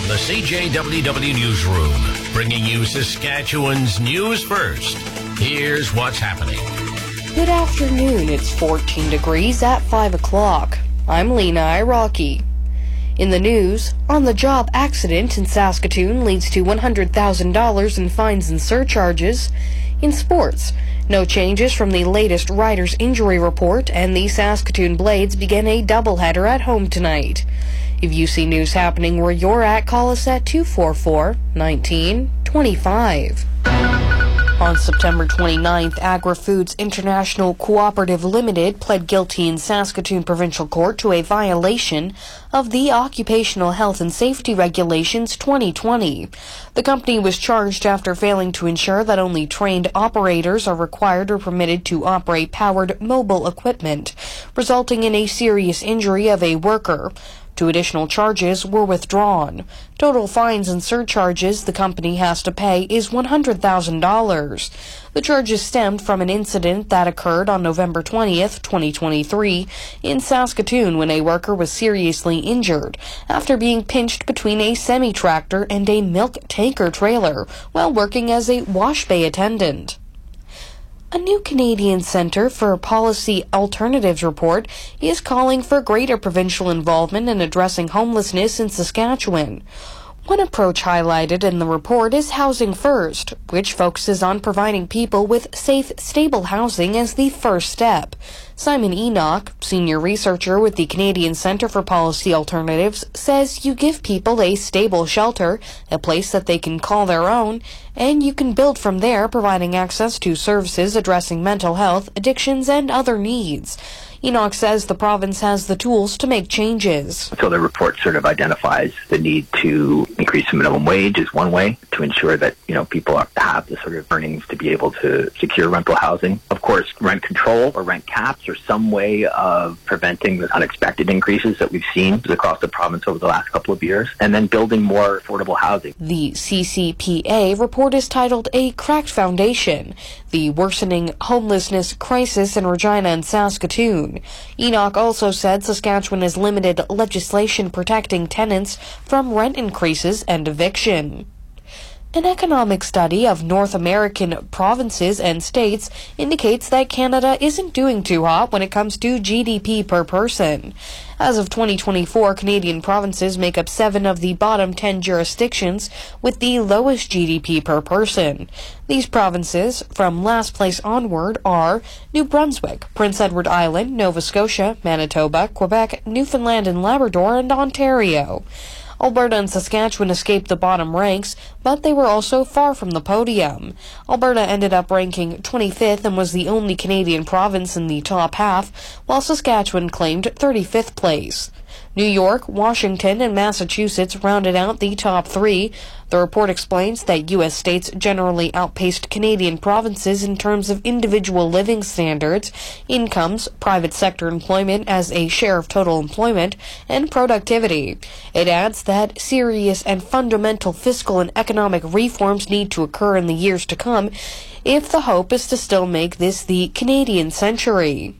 the CJWW Newsroom, bringing you Saskatchewan's news first. Here's what's happening. Good afternoon. It's 14 degrees at 5 o'clock. I'm Lena Iraqi. In the news, on-the-job accident in Saskatoon leads to $100,000 in fines and surcharges. In sports, no changes from the latest riders' injury report, and the Saskatoon Blades begin a doubleheader at home tonight. If you see news happening where you're at, call us at 244-1925. On September 29th, Agri-Foods International Cooperative Limited pled guilty in Saskatoon Provincial Court to a violation of the Occupational Health and Safety Regulations 2020. The company was charged after failing to ensure that only trained operators are required or permitted to operate powered mobile equipment, resulting in a serious injury of a worker. 2 additional charges were withdrawn. Total fines and surcharges the company has to pay is $100,000. The charges stemmed from an incident that occurred on November 20th, 2023, in Saskatoon when a worker was seriously injured after being pinched between a semi-tractor and a milk tanker trailer while working as a wash bay attendant. A new Canadian Centre for Policy Alternatives report is calling for greater provincial involvement in addressing homelessness in Saskatchewan. One approach highlighted in the report is Housing First, which focuses on providing people with safe, stable housing as the first step. Simon Enoch, senior researcher with the Canadian Centre for Policy Alternatives, says you give people a stable shelter, a place that they can call their own, and you can build from there, providing access to services addressing mental health, addictions, and other needs. Enoch says the province has the tools to make changes. So the report sort of identifies the need to increase the minimum wage is one way to ensure that, people have the sort of earnings to be able to secure rental housing. Of course, rent control or rent caps or some way of preventing the unexpected increases that we've seen across the province over the last couple of years, and then building more affordable housing. The CCPA report is titled A Cracked Foundation, the Worsening Homelessness Crisis in Regina and Saskatoon. Enoch also said Saskatchewan has limited legislation protecting tenants from rent increases and eviction. An economic study of North American provinces and states indicates that Canada isn't doing too hot when it comes to GDP per person. As of 2024, Canadian provinces make up 7 of the bottom 10 jurisdictions with the lowest GDP per person. These provinces, from last place onward, are New Brunswick, Prince Edward Island, Nova Scotia, Manitoba, Quebec, Newfoundland and Labrador, and Ontario. Alberta and Saskatchewan escaped the bottom ranks, but they were also far from the podium. Alberta ended up ranking 25th and was the only Canadian province in the top half, while Saskatchewan claimed 35th place. New York, Washington, and Massachusetts rounded out the top 3. The report explains that U.S. states generally outpaced Canadian provinces in terms of individual living standards, incomes, private sector employment as a share of total employment, and productivity. It adds that serious and fundamental fiscal and economic reforms need to occur in the years to come if the hope is to still make this the Canadian century.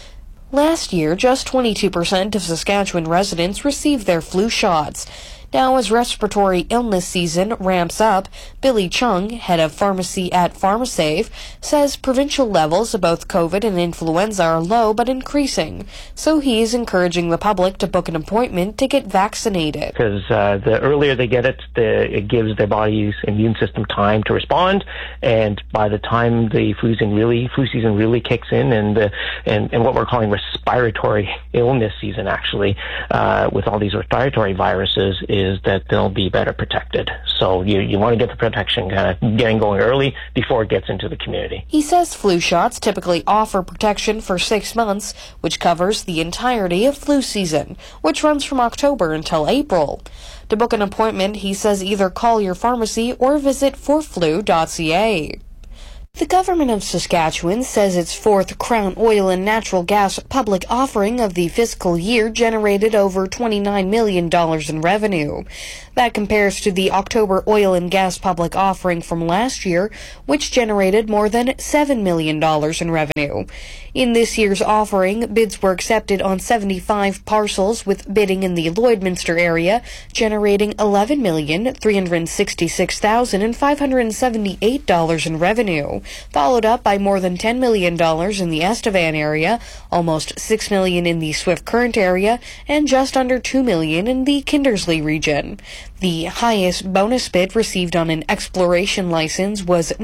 Last year, just 22% of Saskatchewan residents received their flu shots. Now, as respiratory illness season ramps up, Billy Chung, head of pharmacy at PharmaSave, says provincial levels of both COVID and influenza are low but increasing. So he is encouraging the public to book an appointment to get vaccinated. Because the earlier they get it, it gives their body's immune system time to respond. And by the time the flu season really kicks in, and what we're calling respiratory illness season, actually, with all these respiratory viruses, is that they'll be better protected. So you want to get the protection kind of getting going early before it gets into the community. He says flu shots typically offer protection for 6 months, which covers the entirety of flu season, which runs from October until April. To book an appointment, he says either call your pharmacy or visit forflu.ca. The government of Saskatchewan says its fourth Crown Oil and Natural Gas public offering of the fiscal year generated over $29 million in revenue. That compares to the October oil and gas public offering from last year, which generated more than $7 million in revenue. In this year's offering, bids were accepted on 75 parcels, with bidding in the Lloydminster area generating $11,366,578 in revenue, followed up by more than $10 million in the Estevan area, almost $6 million in the Swift Current area, and just under $2 million in the Kindersley region. The highest bonus bid received on an exploration license was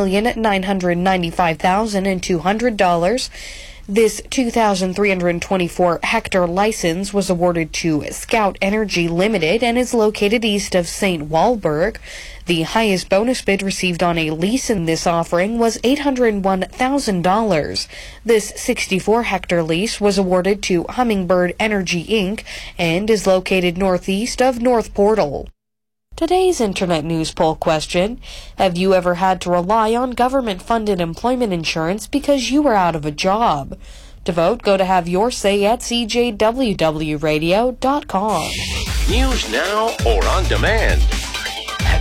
$9,995,200. This 2,324 hectare license was awarded to Scout Energy Limited and is located east of St. Walburg. The highest bonus bid received on a lease in this offering was $801,000. This 64-hectare lease was awarded to Hummingbird Energy Inc. and is located northeast of North Portal. Today's Internet News Poll question: have you ever had to rely on government-funded employment insurance because you were out of a job? To vote, go to Have Your Say at CJWWRadio.com. News now or on demand at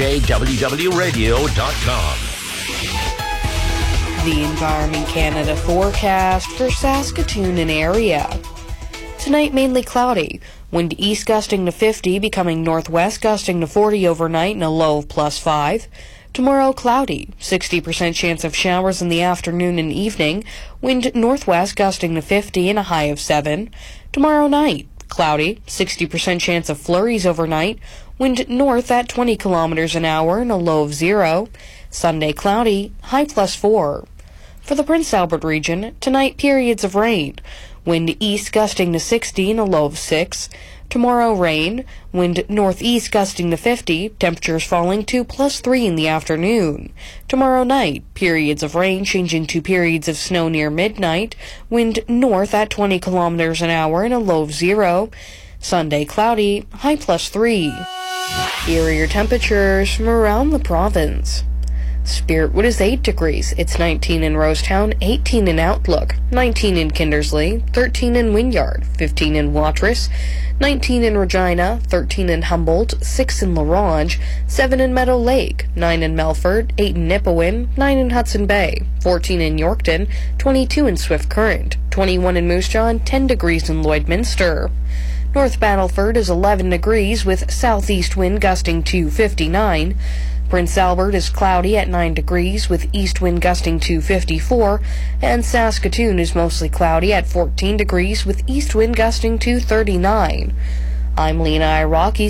CJWWRadio.com. The Environment Canada forecast for Saskatoon and area. Tonight, mainly cloudy. Wind east gusting to 50, becoming northwest gusting to 40 overnight and a low of +5. Tomorrow, cloudy. 60% chance of showers in the afternoon and evening. Wind northwest gusting to 50 and a high of 7. Tomorrow night, cloudy. 60% chance of flurries overnight. Wind north at 20 kilometers an hour and a low of 0. Sunday, cloudy. High +4. For the Prince Albert region, tonight periods of rain. Wind east gusting to 60 and a low of 6. Tomorrow, rain. Wind northeast gusting to 50, temperatures falling to +3 in the afternoon. Tomorrow night, periods of rain changing to periods of snow near midnight. Wind north at 20 kilometers an hour and a low of 0. Sunday, cloudy, high +3. Here are your temperatures from around the province. Spiritwood is 8 degrees. It's 19 in Rosetown, 18 in Outlook, 19 in Kindersley, 13 in Wynyard, 15 in Watrous, 19 in Regina, 13 in Humboldt, 6 in La Ronge, 7 in Meadow Lake, 9 in Melfort, 8 in Nipawin, 9 in Hudson Bay, 14 in Yorkton, 22 in Swift Current, 21 in Moose Jaw, 10 degrees in Lloydminster. North Battleford is 11 degrees with southeast wind gusting to 59. Prince Albert is cloudy at 9 degrees with east wind gusting to 54, and Saskatoon is mostly cloudy at 14 degrees with east wind gusting to 39. I'm Lena Iraqi,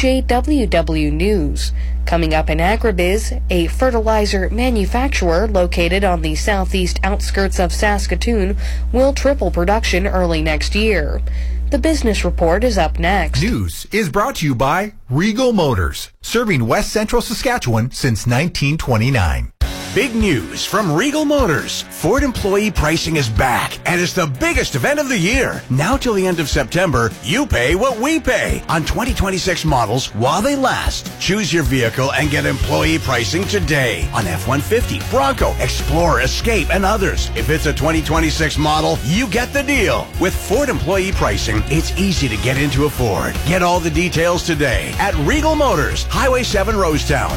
CJWW News. Coming up in Agribiz, a fertilizer manufacturer located on the southeast outskirts of Saskatoon will triple production early next year. The Business Report is up next. News is brought to you by Regal Motors, serving West Central Saskatchewan since 1929. Big news from Regal Motors. Ford employee pricing is back, and it's the biggest event of the year. Now till the end of September, you pay what we pay on 2026 models while they last. Choose your vehicle and get employee pricing today on F-150, Bronco, Explorer, Escape, and others. If it's a 2026 model, you get the deal. With Ford employee pricing, it's easy to get into a Ford. Get all the details today at Regal Motors, Highway 7 Rosetown,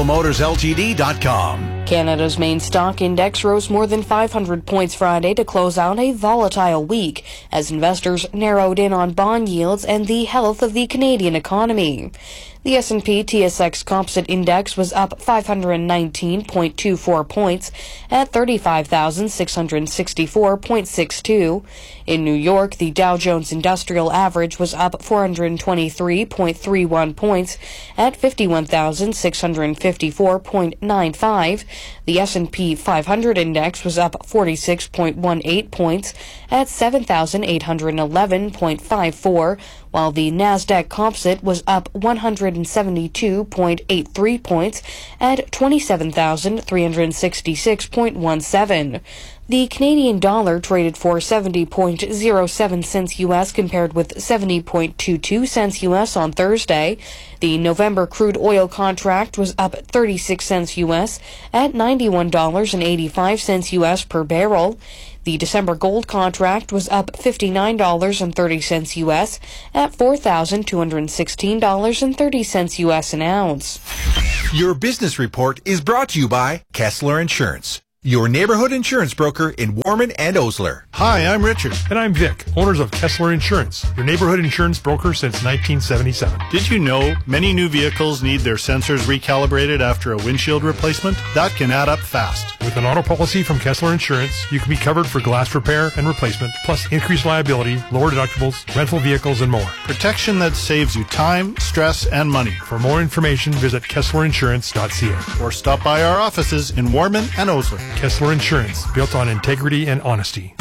regalmotorsltd.com. Canada's main stock index rose more than 500 points Friday to close out a volatile week as investors narrowed in on bond yields and the health of the Canadian economy. The S&P TSX Composite Index was up 519.24 points at 35,664.62. In New York, the Dow Jones Industrial Average was up 423.31 points at 51,654.95. The S&P 500 Index was up 46.18 points at 7,811.54, while the Nasdaq Composite was up 172.83 points at 27,366.17. The Canadian dollar traded for 70.07 cents U.S. compared with 70.22 cents U.S. on Thursday. The November crude oil contract was up 36 cents U.S. at $91.85 U.S. per barrel. The December gold contract was up $59.30 U.S. at $4,216.30 U.S. an ounce. Your business report is brought to you by Kessler Insurance, your neighborhood insurance broker in Warman and Osler. Hi, I'm Richard. And I'm Vic, owners of Kessler Insurance, your neighborhood insurance broker since 1977. Did you know many new vehicles need their sensors recalibrated after a windshield replacement? That can add up fast. With an auto policy from Kessler Insurance, you can be covered for glass repair and replacement, plus increased liability, lower deductibles, rental vehicles, and more. Protection that saves you time, stress, and money. For more information, visit KesslerInsurance.ca. Or stop by our offices in Warman and Osler. Kessler Insurance, built on integrity and honesty.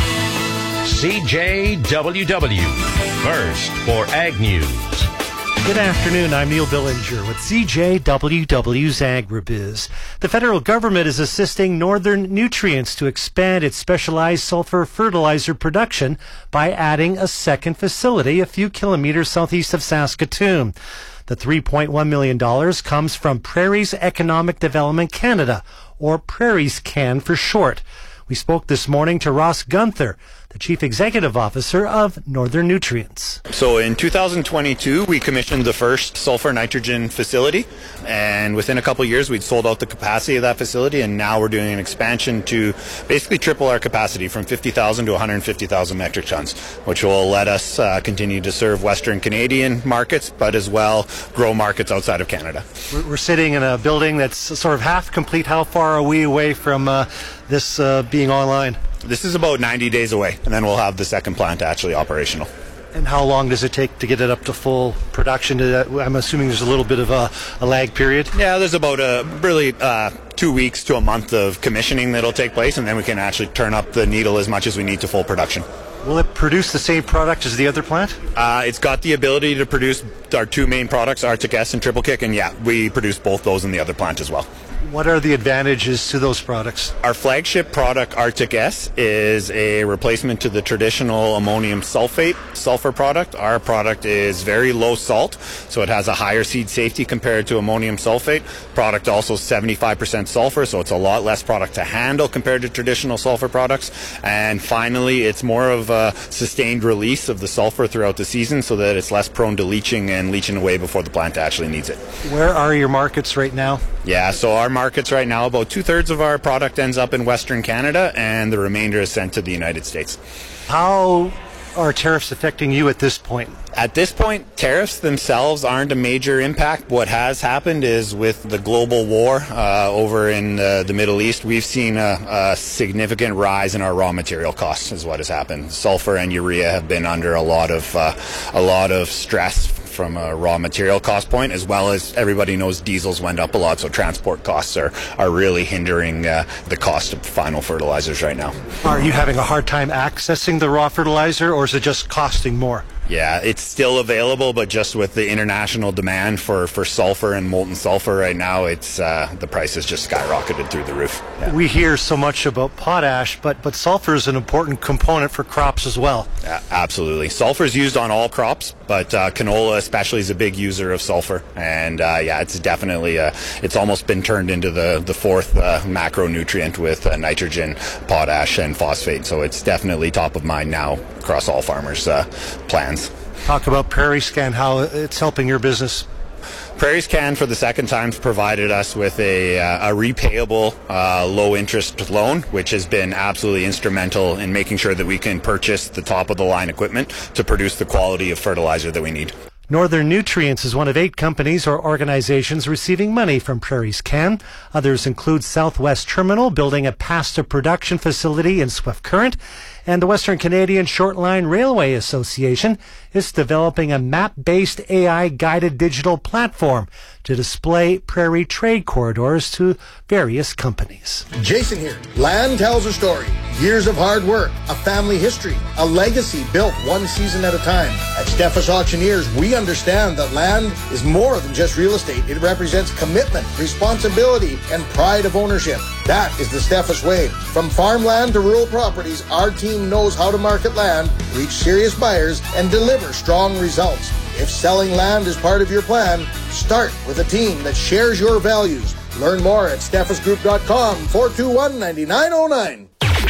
CJWW, first for Ag News. Good afternoon, I'm Neil Billinger with CJWW's Agribiz. The federal government is assisting Northern Nutrients to expand its specialized sulfur fertilizer production by adding a second facility a few kilometers southeast of Saskatoon. The $3.1 million comes from Prairies Economic Development Canada, or Prairies Can for short. We spoke this morning to Ross Gunther, the Chief Executive Officer of Northern Nutrients. So in 2022, we commissioned the first sulfur nitrogen facility, and within a couple of years, we'd sold out the capacity of that facility, and now we're doing an expansion to basically triple our capacity from 50,000 to 150,000 metric tons, which will let us continue to serve Western Canadian markets, but as well grow markets outside of Canada. We're sitting in a building that's sort of half complete. How far are we away from this being online? This is about 90 days away, and then we'll have the second plant actually operational. And how long does it take to get it up to full production? I'm assuming there's a little bit of a lag period? Yeah, there's about 2 weeks to a month of commissioning that'll take place, and then we can actually turn up the needle as much as we need to full production. Will it produce the same product as the other plant? It's got the ability to produce our two main products, Arctic S and Triple Kick, and yeah, we produce both those in the other plant as well. What are the advantages to those products? Our flagship product, Arctic S, is a replacement to the traditional ammonium sulfate sulfur product. Our product is very low salt, so it has a higher seed safety compared to ammonium sulfate. Product also 75% sulfur, so it's a lot less product to handle compared to traditional sulfur products. And finally, it's more of a sustained release of the sulfur throughout the season so that it's less prone to leaching and leaching away before the plant actually needs it. Where are your markets right now? Yeah, so our markets right now, about 2/3 of our product ends up in Western Canada, and the remainder is sent to the United States. How are tariffs affecting you at this point? At this point, tariffs themselves aren't a major impact. What has happened is with the global war over in the Middle East, we've seen a significant rise in our raw material costs is what has happened. Sulfur and urea have been under a lot of stress from a raw material cost point, as well as everybody knows diesels went up a lot, so transport costs are really hindering the cost of final fertilizers right now. Are you having a hard time accessing the raw fertilizer, or is it just costing more? Yeah, it's still available, but just with the international demand for sulfur and molten sulfur right now, it's the price has just skyrocketed through the roof. Yeah. We hear so much about potash, but sulfur is an important component for crops as well. Yeah, absolutely. Sulfur is used on all crops, but canola especially is a big user of sulfur. And yeah, it's definitely, it's almost been turned into the fourth macronutrient with nitrogen, potash, and phosphate. So it's definitely top of mind now across all farmers' plans. Talk about Prairies Can, how it's helping your business. Prairies Can, for the second time, provided us with a repayable low-interest loan, which has been absolutely instrumental in making sure that we can purchase the top-of-the-line equipment to produce the quality of fertilizer that we need. Northern Nutrients is one of 8 companies or organizations receiving money from Prairies Can. Others include Southwest Terminal, building a pasta production facility in Swift Current, And the Western Canadian Short Line Railway Association is developing a map-based AI-guided digital platform to display prairie trade corridors to various companies. Jason here. Land tells a story. Years of hard work, a family history, a legacy built one season at a time. At Steffes Auctioneers, we understand that land is more than just real estate. It represents commitment, responsibility, and pride of ownership. That is the Steffes way. From farmland to rural properties, our team knows how to market land, reach serious buyers, and deliver strong results. If selling land is part of your plan, start with a team that shares your values. Learn more at steffesgroup.com 421-9909.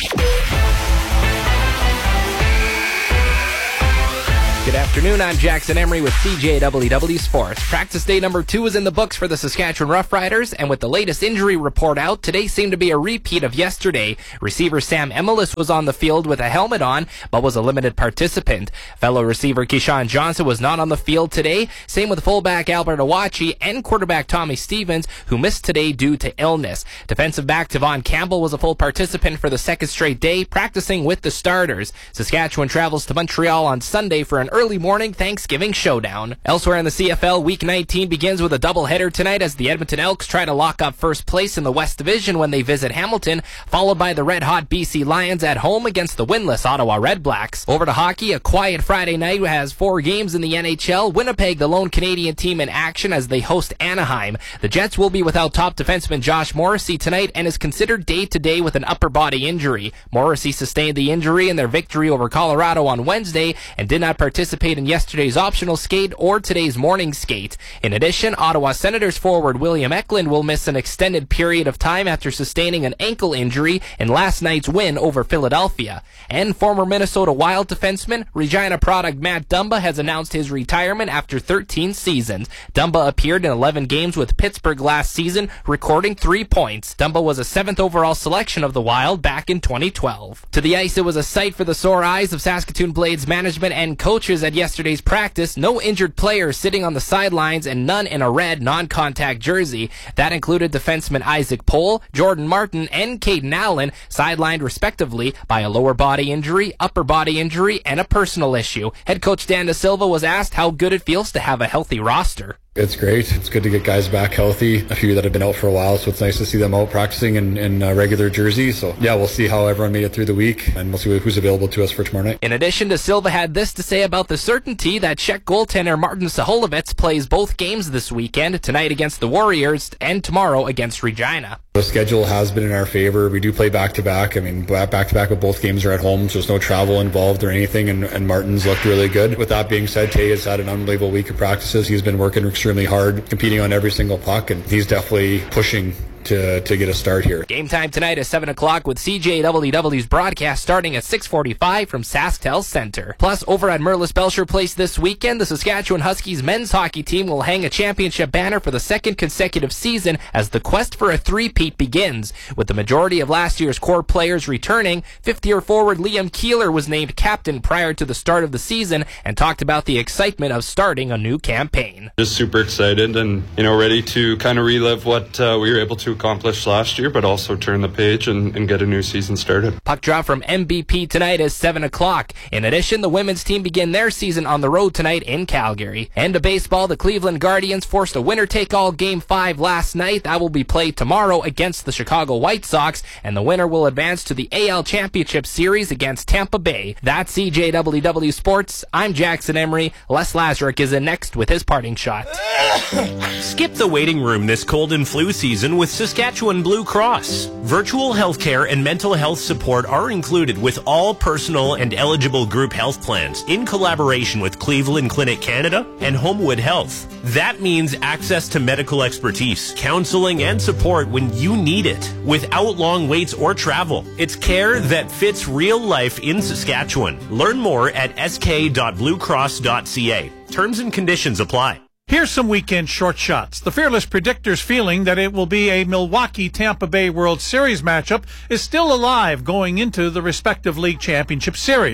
Good afternoon, I'm Jackson Emery with CJWW Sports. Practice day number 2 is in the books for the Saskatchewan Roughriders, and with the latest injury report out, today seemed to be a repeat of yesterday. Receiver Sam Emilus was on the field with a helmet on, but was a limited participant. Fellow receiver Keyshawn Johnson was not on the field today. Same with fullback Albert Awachi and quarterback Tommy Stevens, who missed today due to illness. Defensive back Devon Campbell was a full participant for the second straight day, practicing with the starters. Saskatchewan travels to Montreal on Sunday for an early morning Thanksgiving showdown. Elsewhere in the CFL, Week 19 begins with a doubleheader tonight as the Edmonton Elks try to lock up first place in the West Division when they visit Hamilton, followed by the red-hot BC Lions at home against the winless Ottawa Redblacks. Over to hockey, a quiet Friday night has 4 games in the NHL. Winnipeg, the lone Canadian team in action as they host Anaheim. The Jets will be without top defenseman Josh Morrissey tonight and is considered day-to-day with an upper body injury. Morrissey sustained the injury in their victory over Colorado on Wednesday and did not participate in yesterday's optional skate or today's morning skate. In addition, Ottawa Senators forward William Eklund will miss an extended period of time after sustaining an ankle injury in last night's win over Philadelphia. And former Minnesota Wild defenseman, Regina product Matt Dumba has announced his retirement after 13 seasons. Dumba appeared in 11 games with Pittsburgh last season, recording 3 points. Dumba was a 7th overall selection of the Wild back in 2012. To the ice, it was a sight for the sore eyes of Saskatoon Blades management and coaches at yesterday's practice. No injured players sitting on the sidelines and none in a red non-contact jersey. That included defenseman Isaac Pohl, Jordan Martin, and Caden Allen, sidelined respectively by a lower body injury, upper body injury, and a personal issue. Head coach Dan Da Silva was asked how good it feels to have a healthy roster. It's great. It's good to get guys back healthy. A few that have been out for a while, so it's nice to see them out practicing in regular jerseys. So, yeah, we'll see how everyone made it through the week, and we'll see who's available to us for tomorrow night. In addition, Da Silva had this to say about the certainty that Czech goaltender Martin Saholovets plays both games this weekend, tonight against the Warriors and tomorrow against Regina. The schedule has been in our favor. We do play back-to-back. I mean, back-to-back, but both games are at home, so there's no travel involved or anything, and Martin's looked really good. With that being said, Tay has had an unbelievable week of practices. He's been working extremely hard, competing on every single puck, and he's definitely pushing to get a start here. Game time tonight is 7 o'clock with CJWW's broadcast starting at 6:45 from SaskTel Center. Plus, over at Merlis Belcher Place this weekend, the Saskatchewan Huskies men's hockey team will hang a championship banner for the second consecutive season as the quest for a three-peat begins. With the majority of last year's core players returning, fifth-year forward Liam Keeler was named captain prior to the start of the season and talked about the excitement of starting a new campaign. Just super excited and, ready to kind of relive what we were able to accomplish last year, but also turn the page and get a new season started. Puck drop from MVP tonight is 7 o'clock. In addition, the women's team begin their season on the road tonight in Calgary. And to baseball, the Cleveland Guardians forced a winner-take-all Game 5 last night. That will be played tomorrow against the Chicago White Sox, and the winner will advance to the AL Championship Series against Tampa Bay. That's CJWW Sports. I'm Jackson Emery. Les Lazaruk is in next with his parting shot. Skip the waiting room this cold and flu season with Saskatchewan Blue Cross. Virtual healthcare and mental health support are included with all personal and eligible group health plans in collaboration with Cleveland Clinic Canada and Homewood Health. That means access to medical expertise, counseling, and support when you need it without long waits or travel. It's care that fits real life in Saskatchewan. Learn more at sk.bluecross.ca. Terms and conditions apply. Here's some weekend short shots. The Fearless Predictor's feeling that it will be a Milwaukee-Tampa Bay World Series matchup is still alive going into the respective league championship series.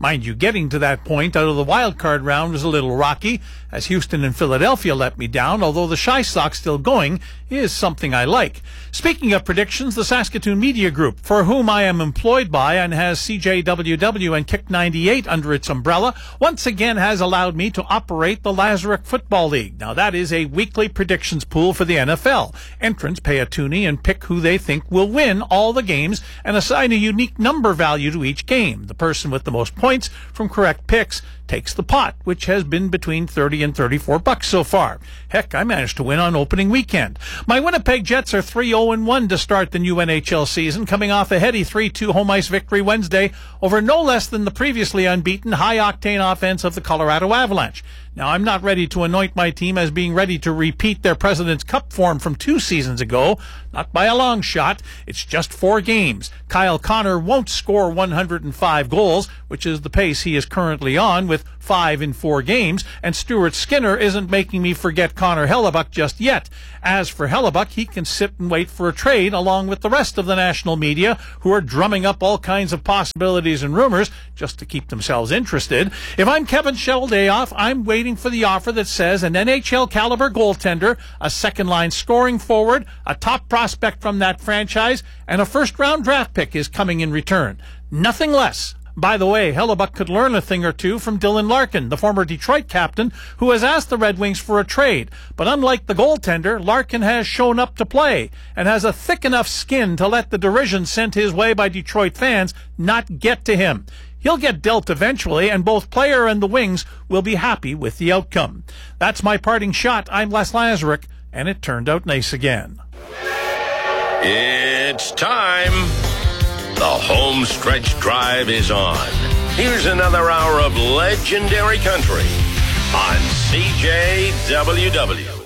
Mind you, getting to that point out of the wild card round was a little rocky, as Houston and Philadelphia let me down, although the Shy Sox still going is something I like. Speaking of predictions, the Saskatoon Media Group, for whom I am employed by and has CJWW and Kick 98 under its umbrella, once again has allowed me to operate the Lazaruk Football League. Now, that is a weekly predictions pool for the NFL. Entrants pay a toonie and pick who they think will win all the games and assign a unique number value to each game. The person with the most points from correct picks takes the pot, which has been between $30 and $34 so far. Heck, I managed to win on opening weekend. My Winnipeg Jets are 3-0-1 to start the new NHL season, coming off a heady 3-2 home ice victory Wednesday over no less than the previously unbeaten high-octane offense of the Colorado Avalanche. Now, I'm not ready to anoint my team as being ready to repeat their President's Cup form from 2 seasons ago. Not by a long shot. It's just 4 games. Kyle Connor won't score 105 goals, which is the pace he is currently on with 5 in 4 games, and Stuart Skinner isn't making me forget Connor Hellebuck just yet. As for Hellebuck, he can sit and wait for a trade along with the rest of the national media, who are drumming up all kinds of possibilities and rumors just to keep themselves interested. If I'm Kevin Sheldayoff, I'm waiting for the offer that says an NHL caliber goaltender, a second line scoring forward, a top prospect from that franchise, and a first round draft pick is coming in return. Nothing less. By the way, Hellebuck could learn a thing or two from Dylan Larkin, the former Detroit captain, who has asked the Red Wings for a trade. But unlike the goaltender, Larkin has shown up to play and has a thick enough skin to let the derision sent his way by Detroit fans not get to him. He'll get dealt eventually, and both player and the Wings will be happy with the outcome. That's my parting shot. I'm Les Lazaruk, and it turned out nice again. It's time. The home stretch drive is on. Here's another hour of legendary country on CJWW.